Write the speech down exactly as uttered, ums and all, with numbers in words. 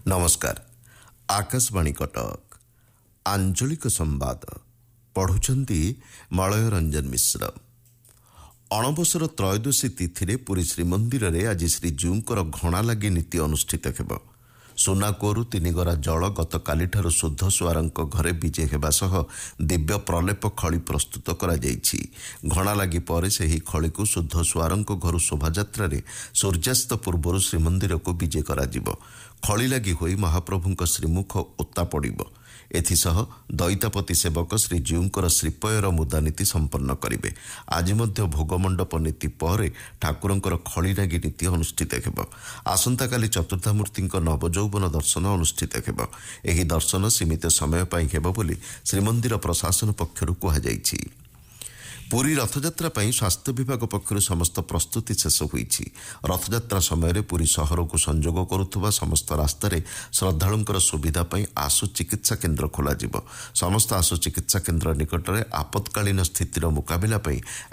नमस्कार। आकाशवाणी कटक आंचलिक संवाद पढ़ुचंती मलय रंजन मिश्र। अणबसर त्रयोदशी तिथि पुरी श्रीमंदिर में आज श्रीजीउंकर घणा लगी नीति अनुष्ठित हेब। सुनाकूरु तीनिगरा जल गतकालिठारु शुद्ध सुआरंक घरे विजे हेबा सह दिव्य प्रलेप खली प्रस्तुत करा जायछि। घणा लागि परे सेही खलीकु शुद्ध सुआरंक घरु शोभायात्रा रे सूर्यास्त पूर्वरु श्रीमंदिर को विजे करा जिवो। खली लागि होई महाप्रभुंक श्रीमुख ओता पड़िबो। एथिसह दैतापति सेवक श्रीजीउंकर श्रीपयर मुदानीति संपन्न करिवे। आज मध्य भोगमंडप नीति पर ठाकुरंकर खलीनागी नीति अनुष्ठित हेब। आसंता काली चतुर्थामूर्तिंक नवजौवन दर्शन अनुष्ठित हेब। एही दर्शन सीमित समय पाई हेब बोली श्रीमंदिर प्रशासन पक्षरु कहा जायछि। पुरी रथयात्रा पाई स्वास्थ्य विभाग पक्षरु समस्त प्रस्तुति शेष होईछि। रथयात्रा समय पुरी सहर को संजोग करुथुबा समस्त रास्ता रे श्रद्धालुंकर सुविधा पाई आशु चिकित्सा केन्द्र खोला जिवो। समस्त आशु चिकित्सा केन्द्र निकट में आपत्कालीन स्थितिर मुकाबिला पाई